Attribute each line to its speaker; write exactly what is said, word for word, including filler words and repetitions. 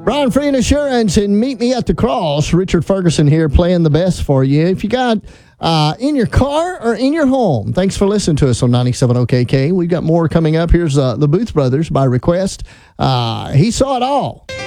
Speaker 1: Ron Free Assurance and Meet Me at the Cross. Richard Ferguson here playing the best for you. If you got uh, in your car or in your home, thanks for listening to us on ninety-seven O K K. We've got more coming up. Here's uh, the Booth Brothers by request. Uh, he saw it all.